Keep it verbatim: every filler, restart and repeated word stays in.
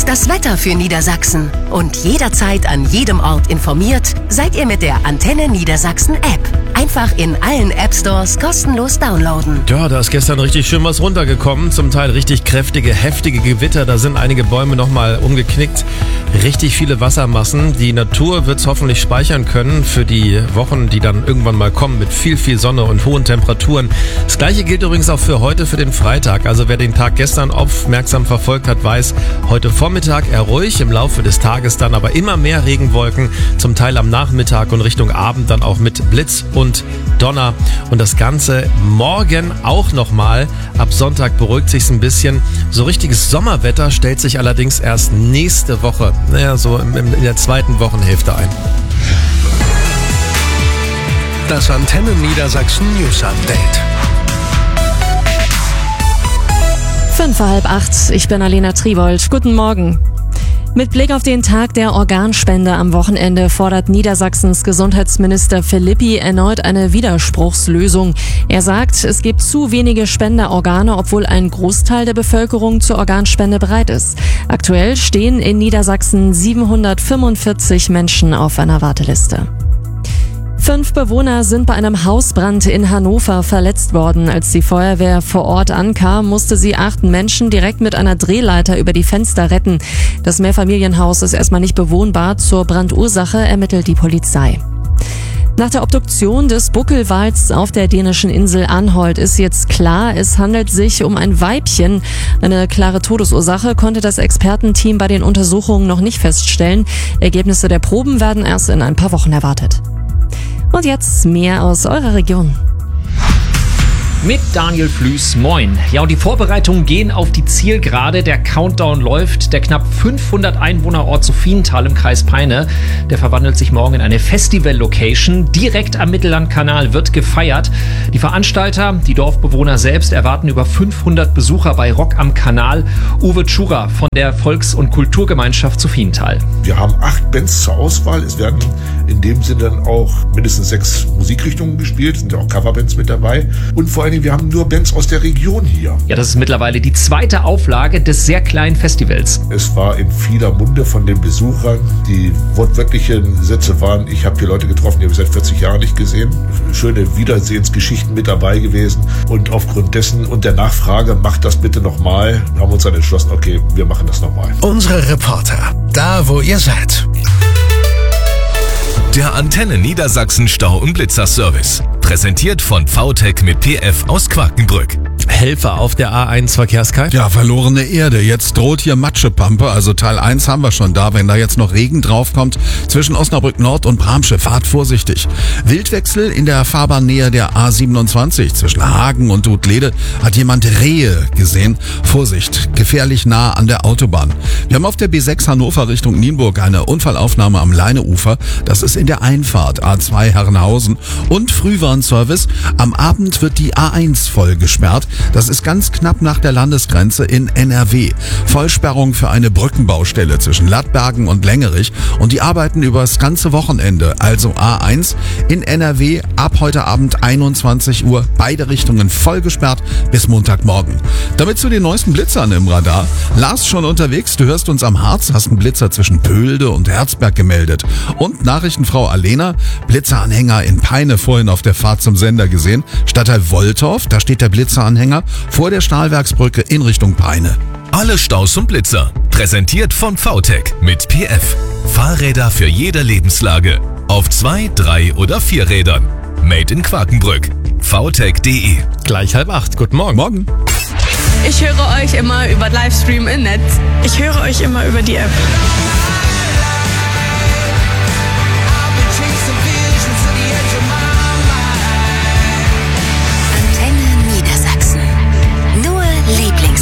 ist das Wetter für Niedersachsen. Und jederzeit an jedem Ort informiert seid ihr mit der Antenne Niedersachsen App. Einfach in allen App Stores kostenlos downloaden. Ja, da ist gestern richtig schön was runtergekommen. Zum Teil richtig kräftige, heftige Gewitter. Da sind einige Bäume nochmal umgeknickt. Richtig viele Wassermassen. Die Natur wird es hoffentlich speichern können für die Wochen, die dann irgendwann mal kommen mit viel, viel Sonne und hohen Temperaturen. Das gleiche gilt übrigens auch für heute, für den Freitag. Also wer den Tag gestern aufmerksam verfolgt hat, weiß, heute Vormittag eher ruhig, im Laufe des Tages dann aber immer mehr Regenwolken, zum Teil am Nachmittag und Richtung Abend dann auch mit Blitz und Donner. Und das Ganze morgen auch nochmal. Ab Sonntag beruhigt sich's ein bisschen. So richtiges Sommerwetter stellt sich allerdings erst nächste Woche, naja, so in der zweiten Wochenhälfte ein. Das Antenne Niedersachsen News Update. Fünf vor halb acht, ich bin Alena Tribold. Guten Morgen. Mit Blick auf den Tag der Organspende am Wochenende fordert Niedersachsens Gesundheitsminister Philippi erneut eine Widerspruchslösung. Er sagt, es gibt zu wenige Spenderorgane, obwohl ein Großteil der Bevölkerung zur Organspende bereit ist. Aktuell stehen in Niedersachsen siebenhundertfünfundvierzig Menschen auf einer Warteliste. Fünf Bewohner sind bei einem Hausbrand in Hannover verletzt worden. Als die Feuerwehr vor Ort ankam, musste sie acht Menschen direkt mit einer Drehleiter über die Fenster retten. Das Mehrfamilienhaus ist erstmal nicht bewohnbar. Zur Brandursache ermittelt die Polizei. Nach der Obduktion des Buckelwals auf der dänischen Insel Anholt ist jetzt klar, es handelt sich um ein Weibchen. Eine klare Todesursache konnte das Expertenteam bei den Untersuchungen noch nicht feststellen. Ergebnisse der Proben werden erst in ein paar Wochen erwartet. Und jetzt mehr aus eurer Region. Mit Daniel Flüß, moin. Ja, und die Vorbereitungen gehen auf die Zielgerade. Der Countdown läuft. Der knapp fünfhundert Einwohnerort Sophienthal im Kreis Peine, der verwandelt sich morgen in eine Festival-Location. Direkt am Mittellandkanal wird gefeiert. Die Veranstalter, die Dorfbewohner selbst, erwarten über fünfhundert Besucher bei Rock am Kanal. Uwe Tschura von der Volks- und Kulturgemeinschaft Sophienthal. Wir haben acht Bands zur Auswahl. Es werden in dem Sinne dann auch mindestens sechs Musikrichtungen gespielt. Es sind ja auch Coverbands mit dabei. Und vor allem wir haben nur Bands aus der Region hier. Ja, das ist mittlerweile die zweite Auflage des sehr kleinen Festivals. Es war in vieler Munde von den Besuchern. Die wortwörtlichen Sätze waren, ich habe hier Leute getroffen, die habe ich seit vierzig Jahren nicht gesehen. Schöne Wiedersehensgeschichten mit dabei gewesen. Und aufgrund dessen und der Nachfrage, macht das bitte nochmal, haben wir uns dann entschlossen, okay, wir machen das nochmal. Unsere Reporter, da wo ihr seid. Der Antenne Niedersachsen Stau- und Blitzerservice. Präsentiert von V T E C mit P F aus Quakenbrück. Helfer auf der A eins Verkehrskai. Ja, verlorene Erde. Jetzt droht hier Matschepampe. Also Teil eins haben wir schon da. Wenn da jetzt noch Regen draufkommt, zwischen Osnabrück Nord und Bramsche, fahrt vorsichtig. Wildwechsel in der Fahrbahnnähe der A siebenundzwanzig. Zwischen Hagen und Dudlede hat jemand Rehe gesehen. Vorsicht, gefährlich nah an der Autobahn. Wir haben auf der B sechs Hannover Richtung Nienburg eine Unfallaufnahme am Leineufer. Das ist in der Einfahrt A zwei Herrenhausen. Und Frühwarnservice. Am Abend wird die A eins voll gesperrt. Das ist ganz knapp nach der Landesgrenze in N R W. Vollsperrung für eine Brückenbaustelle zwischen Lattbergen und Längerich. Und die arbeiten über das ganze Wochenende. Also A eins in N R W ab heute Abend einundzwanzig Uhr. Beide Richtungen voll gesperrt bis Montagmorgen. Damit zu den neuesten Blitzern im Radar. Lars schon unterwegs, du hörst uns am Harz, hast einen Blitzer zwischen Pöhlde und Herzberg gemeldet. Und Nachrichtenfrau Alena, Blitzeranhänger in Peine vorhin auf der Fahrt zum Sender gesehen. Stadtteil Woltorf, da steht der Blitzeranhänger vor der Stahlwerksbrücke in Richtung Peine. Alle Staus und Blitzer. Präsentiert von V T E C mit P F. Fahrräder für jede Lebenslage. Auf zwei, drei oder vier Rädern. Made in Quakenbrück. V T E C punkt de. Gleich halb acht. Guten Morgen. Morgen. Ich höre euch immer über Livestream im Netz. Ich höre euch immer über die App.